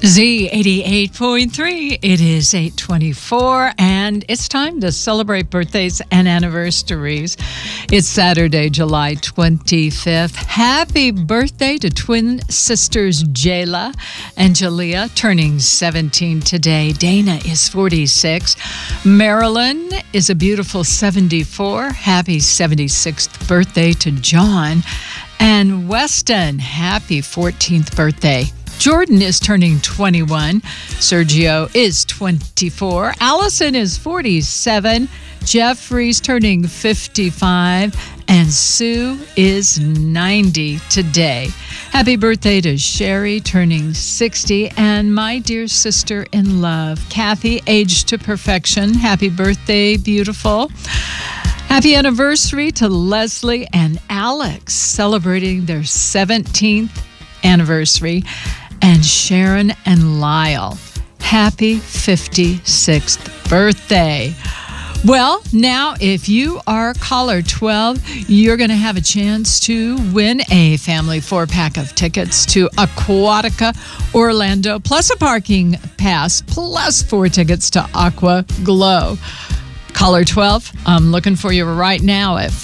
Z88.3, it is 8:24, and it's time to celebrate birthdays and anniversaries. It's Saturday, July 25th. Happy birthday to twin sisters Jayla and Jalea, turning 17 today. Dana is 46. Marilyn is a beautiful 74. Happy 76th birthday to John. And Weston, happy 14th birthday. Jordan is turning 21. Sergio is 24. Allison is 47. Jeffrey's turning 55. And Sue is 90 today. Happy birthday to Sherry, turning 60. And my dear sister in love, Kathy, aged to perfection. Happy birthday, beautiful. Happy anniversary to Leslie and Alex, celebrating their 17th anniversary. And Sharon and Lyle, happy 56th birthday. Well, now if you are caller 12, you're going to have a chance to win a family 4-pack of tickets to Aquatica Orlando, plus a parking pass, plus 4 tickets to Aqua Glow. Caller 12, I'm looking for you right now at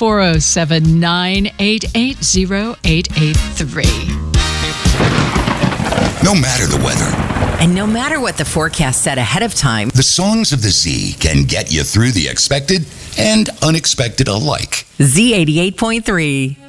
407-988-0883. No matter the weather, and no matter what the forecast said ahead of time, the songs of the Z can get you through the expected and unexpected alike. Z88.3.